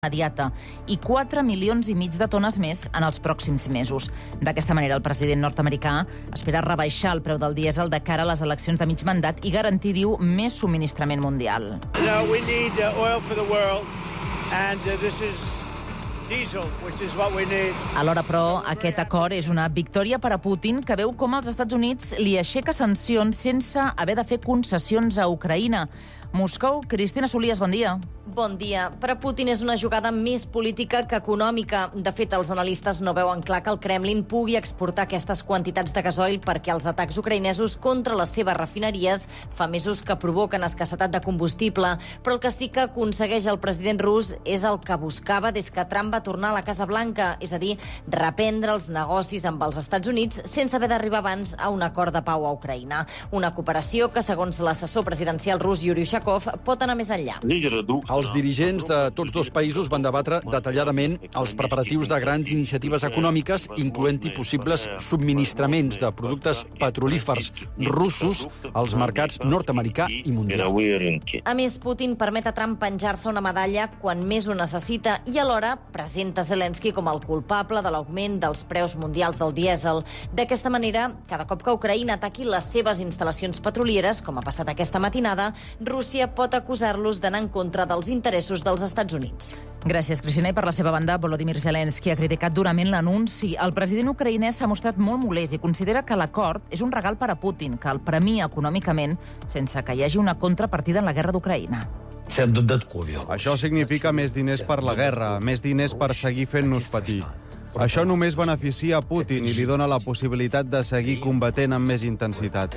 immediata i 4,5 milions de tones més en els pròxims mesos. D'aquesta manera, el president nord-americà espera rebaixar el preu del dièsel de cara a les eleccions de mig mandat i garantir, diu, més subministrament mundial. We need oil for the world, and this is diesel, which is what we need. Alhora, però, aquest acord és una victòria per a Putin, que veu com els Estats Units li aixeca sancions sense haver de fer concessions a Ucraïna. Moscou, Cristina Solies, bon dia. Bon dia. Per a Putin és una jugada més política que econòmica. De fet, els analistes no veuen clar que el Kremlin pugui exportar aquestes quantitats de gasoil perquè els atacs ucraïnesos contra les seves refineries fa mesos que provoquen escassetat de combustible. Però el que sí que aconsegueix el president rus és el que buscava des que Trump va tornar a la Casa Blanca, és a dir, reprendre els negocis amb els Estats Units sense haver d'arribar abans a un acord de pau a Ucraïna. Una cooperació que, segons l'assessor presidencial rus Yuri Ushakov, pot anar més enllà. Els dirigents de tots dos països van debatre detalladament els preparatius de grans iniciatives econòmiques, incloent-hi possibles subministraments de productes petrolífers russos als mercats nord-americà i mundial. A més, Putin permet a Trump penjar-se una medalla quan més ho necessita i alhora presenta Zelensky com el culpable de l'augment dels preus mundials del dièsel. D'aquesta manera, cada cop que Ucraïna ataqui les seves instal·lacions petrolieres, com ha passat aquesta matinada, Rússia pot acusar-los d'anar en contra dels interessos dels Estats Units. Gràcies, Cristina. I per la seva banda, Volodymyr Zelensky ha criticat durament l'anunci. El president ucraïnès s'ha mostrat molt molest i considera que l'acord és un regal per a Putin, que el premia econòmicament sense que hi hagi una contrapartida en la guerra d'Ucraïna. Això significa més diners per la guerra, més diners per seguir fent-nos patir. Això només beneficia a Putin i li dona la possibilitat de seguir combatent amb més intensitat.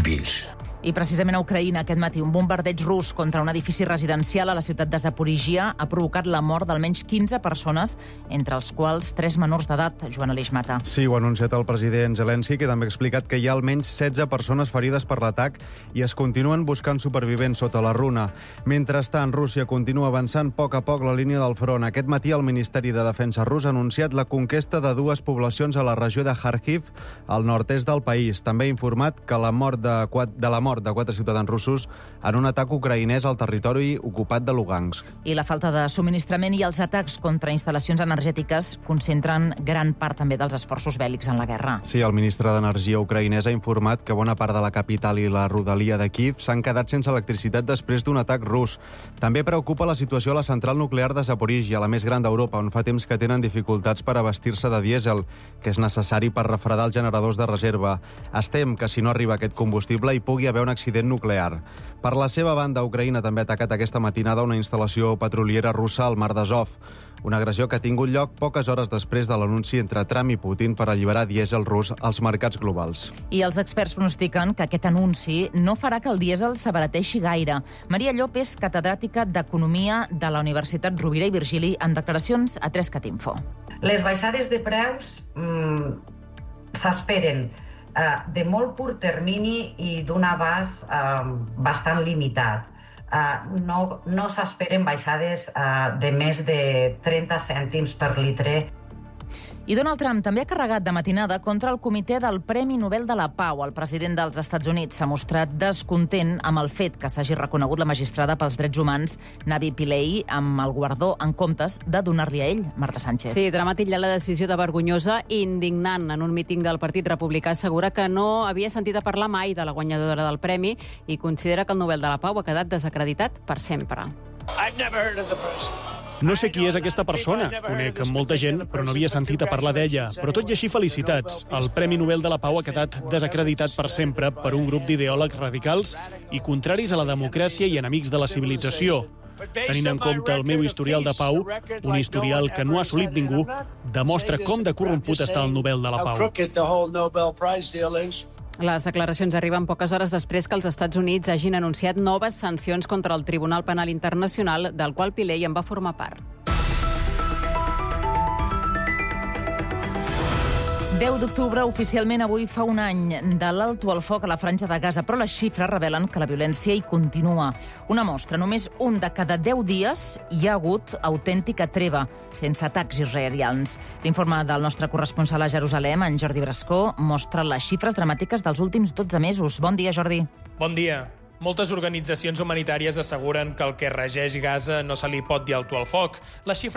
I precisament a Ucraïna, aquest matí, un bombardeig rus contra un edifici residencial a la ciutat de Zaporizhia ha provocat la mort d'almenys 15 persones, entre els quals 3 menors d'edat. Joan Aleix Mata. Sí, ho ha anunciat el president Zelensky, que també ha explicat que hi ha almenys 16 persones ferides per l'atac i es continuen buscant supervivents sota la runa. Mentrestant, Rússia continua avançant a poc la línia del front. Aquest matí el Ministeri de Defensa rus ha anunciat la conquesta de 2 poblacions a la regió de Kharkiv, al nord-est del país. També ha informat que la mort de 4 ciutadans russos en un atac ucraïnès al territori ocupat de Lugansk. I la falta de subministrament i els atacs contra instal·lacions energètiques concentren gran part també dels esforços bèl·lics en la guerra. Sí, el ministre d'Energia ucraïnès ha informat que bona part de la capital i la rodalia de Kíev s'han quedat sense electricitat després d'un atac rus. També preocupa la situació a la central nuclear de Zaporizhia, la més gran d'Europa, on fa temps que tenen dificultats per abastir-se de dièsel, que és necessari per refredar els generadors de reserva. Es tem que si no arriba aquest combustible hi pugui haver un accident nuclear. Per la seva banda, Ucraïna també ha atacat aquesta matinada una instal·lació petroliera russa al mar d'Azov, una agressió que ha tingut lloc poques hores després de l'anunci entre Trump i Putin per alliberar dièsel rus als mercats globals. I els experts pronostiquen que aquest anunci no farà que el dièsel s'abarateixi gaire. Maria Llop és catedràtica d'Economia de la Universitat Rovira i Virgili en declaracions a 3catinfo. Les baixades de preus s'esperen de molt curt termini i d'un abast bastant limitat. No s'esperen baixades de més de 30 cèntims per litre. I Donald Trump també ha carregat de matinada contra el comitè del Premi Nobel de la Pau. El president dels Estats Units s'ha mostrat descontent amb el fet que s'hagi reconegut la magistrada pels drets humans Navi Pillay amb el guardó en comptes de donar-li a ell, Marta Sánchez. Sí, dramàtic ja la decisió de vergonyosa i indignant. En un míting del Partit Republicà assegura que no havia sentit a parlar mai de la guanyadora del premi i considera que el Nobel de la Pau ha quedat desacreditat per sempre. No sé qui és aquesta persona. Conec molta gent, però no havia sentit a parlar d'ella. Però tot i així, felicitats. El Premi Nobel de la Pau ha quedat desacreditat per sempre per un grup d'ideòlegs radicals i contraris a la democràcia i enemics de la civilització. Tenint en compte el meu historial de pau, un historial que no ha assolit ningú, demostra com de corromput està el Nobel de la Pau. Les declaracions arriben poques hores després que els Estats Units hagin anunciat noves sancions contra el Tribunal Penal Internacional, del qual Pillay en va formar part. 10 d'octubre, oficialment avui fa un any de l'alto al foc a la franja de Gaza, però les xifres revelen que la violència hi continua. Una mostra, només un de cada 10 dies hi ha hagut autèntica treva, sense atacs israelians. L'informe del nostre corresponsal a Jerusalem, en Jordi Brascó, mostra les xifres dramàtiques dels últims 12 mesos. Bon dia, Jordi. Bon dia. Moltes organitzacions humanitàries asseguren que el que regeix Gaza no se li pot dir alto al foc. Les xifres